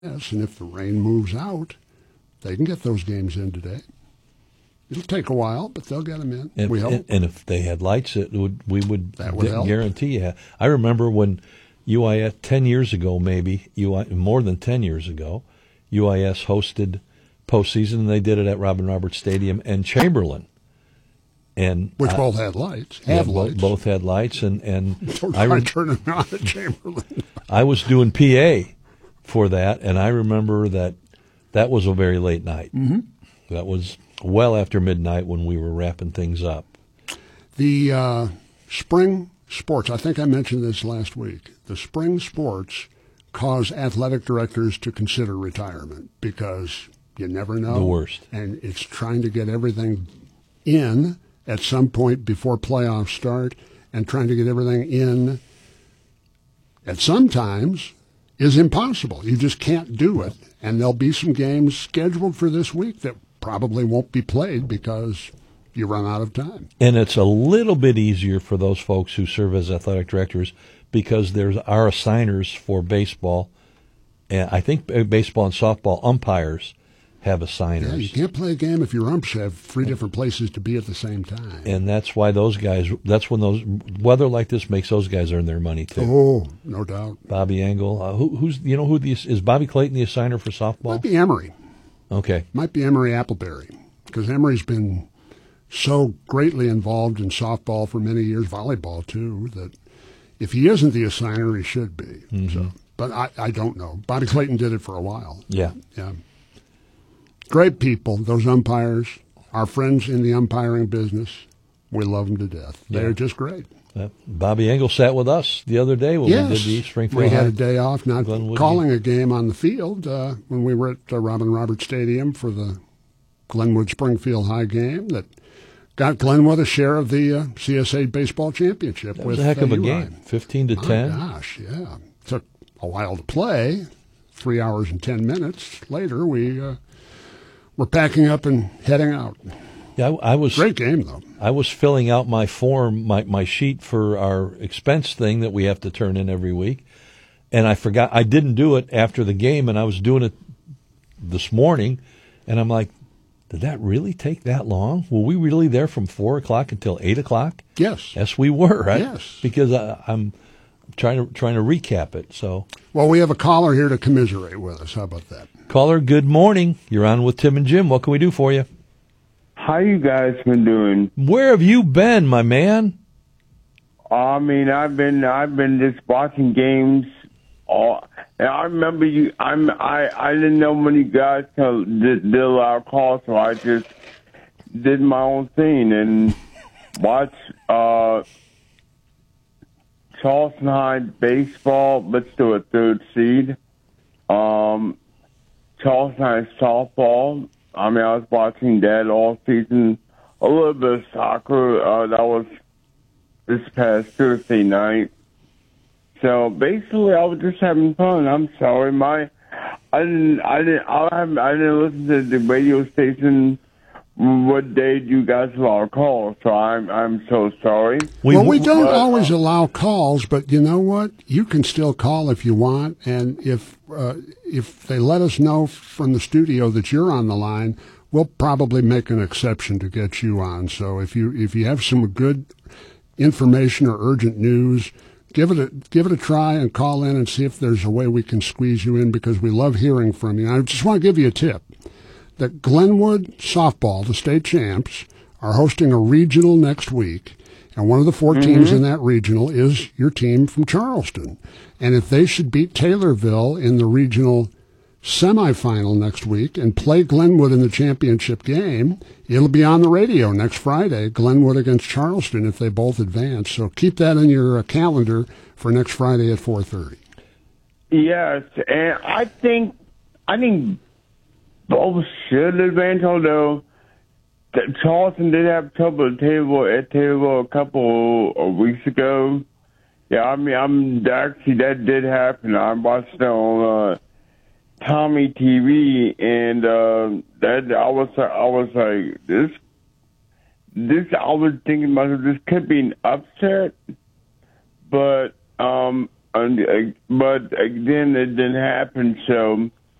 Yes, and if the rain moves out, they can get those games in today. It'll take a while, but they'll get them in. We hope. And if they had lights, we would help. guarantee you. I remember when UIS 10 years ago, maybe more than 10 years ago, UIS hosted postseason, and they did it at Robin Roberts Stadium and Chamberlain. And which both had lights. Both had lights, and I turned them on at Chamberlain. I was doing PA for that, and I remember that was a very late night. Mm-hmm. That was well after midnight when we were wrapping things up. The spring sports, I think I mentioned this last week, the spring sports cause athletic directors to consider retirement because you never know. The worst. And it's trying to get everything in at some point before playoffs start, and trying to get everything in at some times is impossible. You just can't do it. And there'll be some games scheduled for this week that probably won't be played because you run out of time. And it's a little bit easier for those folks who serve as athletic directors because there are assigners for baseball. And I think baseball and softball umpires have assigners. Yeah, you can't play a game if your umps have 3 different places to be at the same time. And that's why that's when those weather like this makes those guys earn their money too. Oh, no doubt. Bobby Engel, is Bobby Clayton the assigner for softball? Might be Emery. Okay. Might be Emery Appleberry, because Emery's been so greatly involved in softball for many years, volleyball too, that if he isn't the assigner, he should be. Mm-hmm. So, but I don't know. Bobby Clayton did it for a while. Yeah. Yeah. Great people, those umpires, our friends in the umpiring business. We love them to death. They're just great. Bobby Engel sat with us the other day when we did the Springfield. We had a day off, not Glenwood calling a game on the field when we were at Robin Roberts Stadium for the Glenwood Springfield High game that got Glenwood a share of the CSA baseball championship. That was a heck of a game, 15-10. My gosh, yeah. Took a while to play. 3 hours and 10 minutes later, we're packing up and heading out. Yeah, I was great game though. I was filling out my form, my sheet for our expense thing that we have to turn in every week, and I forgot. I didn't do it after the game, and I was doing it this morning, and I'm like, did that really take that long? Were we really there from 4 o'clock until 8 o'clock? Yes. Yes, we were. Right? Yes. Because I'm trying to recap it. So. Well, we have a caller here to commiserate with us. How about that? Caller, good morning. You're on with Tim and Jim. What can we do for you? How you guys been doing? Where have you been, my man? I mean, I've been just watching games. And I remember you. I didn't know when you guys did our call, so I just did my own thing and watched Charleston High baseball, but still a third seed. Charleston High softball. I mean, I was watching that all season. A little bit of soccer. That was this past Thursday night. So basically, I was just having fun. I'm sorry, I didn't listen to the radio station. What day do you guys allow calls? So I'm so sorry. We don't always allow calls, but you know what? You can still call if you want, and if they let us know from the studio that you're on the line, we'll probably make an exception to get you on. So if you have some good information or urgent news, give it a try and call in and see if there's a way we can squeeze you in, because we love hearing from you. I just want to give you a tip. That Glenwood softball, the state champs, are hosting a regional next week, and one of the 4 teams in that regional is your team from Charleston. And if they should beat Taylorville in the regional semifinal next week and play Glenwood in the championship game, it'll be on the radio next Friday, Glenwood against Charleston, if they both advance. So keep that in your calendar for next Friday at 4:30. Yes, and I think both should advance, although Charleston did have trouble at Taylorville a couple of weeks ago. Yeah, I mean, that did happen. I watched it on Tommy TV, and that I was like, this. I was thinking myself, this could be an upset, but again, it didn't happen. So